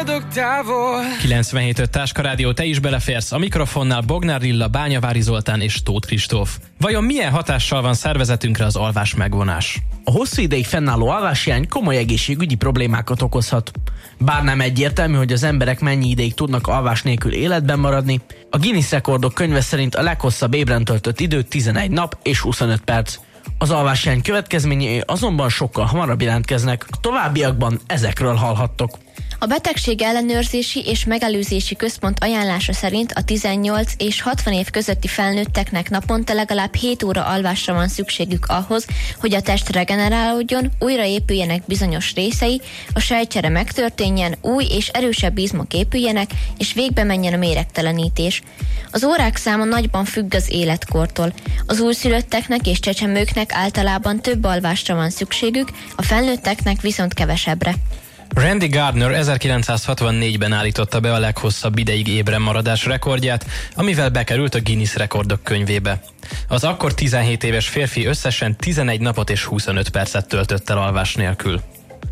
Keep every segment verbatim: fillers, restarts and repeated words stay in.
boldog távol. kilencvenhét öt Táska Rádió, te is beleférsz. A mikrofonnál Bognár Lilla, Bányavári Zoltán és Tóth Kristóf. Vajon milyen hatással van szervezetünkre az alvás megvonás? A hosszú ideig fennálló alváshiány komoly egészségügyi problémákat okozhat. Bár nem egyértelmű, hogy az emberek mennyi ideig tudnak alvás nélkül életben maradni, a Guinness rekordok könyve szerint a leghosszabb ébren töltött idő tizenegy nap és huszonöt perc. Az alváshiány következményei azonban sokkal hamarabb jelentkeznek, a továbbiakban ezekről hallhattok. A Betegség Ellenőrzési és Megelőzési Központ ajánlása szerint a tizennyolc és hatvan év közötti felnőtteknek naponta legalább hét óra alvásra van szükségük ahhoz, hogy a test regenerálódjon, újraépüljenek bizonyos részei, a sejtcsere megtörténjen, új és erősebb izmok épüljenek, és végbe menjen a méregtelenítés. Az órák száma nagyban függ az életkortól. Az újszülötteknek és csecsemőknek általában több alvásra van szükségük, a felnőtteknek viszont kevesebbre. Randy Gardner ezerkilencszázhatvannégyben állította be a leghosszabb ideig ébren maradás rekordját, amivel bekerült a Guinness rekordok könyvébe. Az akkor tizenhét éves férfi összesen tizenegy napot és huszonöt percet töltött el alvás nélkül.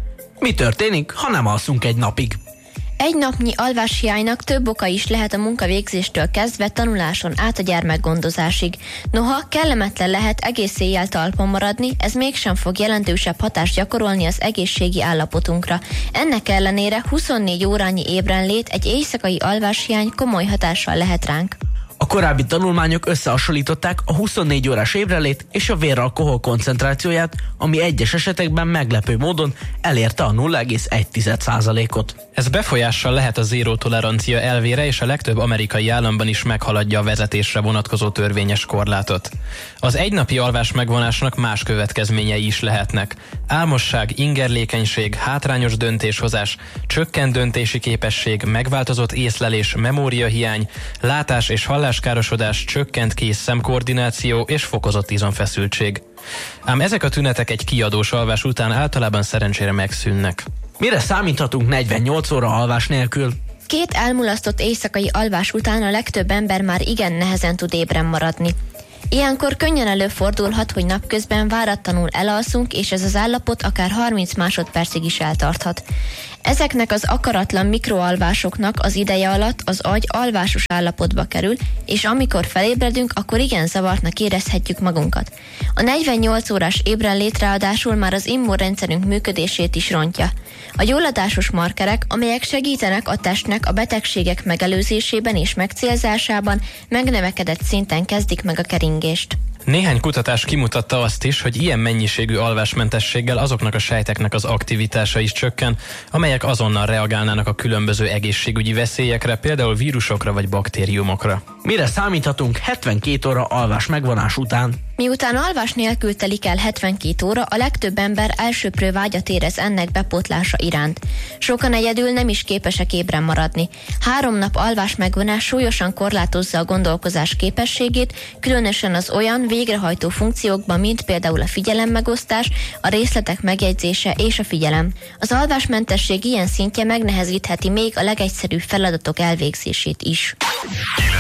Mi történik, ha nem alszunk egy napig? Egy napnyi alváshiánynak több oka is lehet a munkavégzéstől kezdve tanuláson át a gyermekgondozásig. Noha kellemetlen lehet egész éjjel talpon maradni, ez mégsem fog jelentősebb hatást gyakorolni az egészségi állapotunkra. Ennek ellenére huszonnégy órányi ébrenlét, egy éjszakai alváshiány komoly hatással lehet ránk. A korábbi tanulmányok összehasonlították a huszonnégy órás ébrenlét és a véralkohol koncentrációját, ami egyes esetekben meglepő módon elérte a nulla egész egy százalékot. Ez befolyással lehet a zéró tolerancia elvére, és a legtöbb amerikai államban is meghaladja a vezetésre vonatkozó törvényes korlátot. Az egynapi alvás megvonásnak más következményei is lehetnek. Álmosság, ingerlékenység, hátrányos döntéshozás, csökkent döntési képesség, megváltozott észlelés, memóriahiány, látás és halláskárosodás, csökkent kéz-szemkoordináció és fokozott izomfeszültség. Ám ezek a tünetek egy kiadós alvás után általában szerencsére megszűnnek. Mire számíthatunk negyvennyolc óra alvás nélkül? Két elmulasztott éjszakai alvás után a legtöbb ember már igen nehezen tud ébren maradni. Ilyenkor könnyen előfordulhat, hogy napközben váratlanul elalszunk, és ez az állapot akár harminc másodpercig is eltarthat. Ezeknek az akaratlan mikroalvásoknak az ideje alatt az agy alvásos állapotba kerül, és amikor felébredünk, akkor igen zavartnak érezhetjük magunkat. A negyvennyolc órás ébrenlét ráadásul már az immunrendszerünk működését is rontja. A gyulladásos markerek, amelyek segítenek a testnek a betegségek megelőzésében és megcélzásában, megnövekedett szinten kezdik meg a keringést. Néhány kutatás kimutatta azt is, hogy ilyen mennyiségű alvásmentességgel azoknak a sejteknek az aktivitása is csökken, amelyek azonnal reagálnának a különböző egészségügyi veszélyekre, például vírusokra vagy baktériumokra. Mire számíthatunk hetvenkét óra alvás megvonás után? Miután alvás nélkül telik el hetvenkét óra, a legtöbb ember elsöprő vágyat érez ennek bepótlása iránt. Sokan egyedül nem is képesek ébren maradni. Három nap alvás megvonás súlyosan korlátozza a gondolkozás képességét, különösen az olyan végrehajtó funkciókban, mint például a figyelemmegosztás, a részletek megjegyzése és a figyelem. Az alvásmentesség ilyen szintje megnehezítheti még a legegyszerűbb feladatok elvégzését is.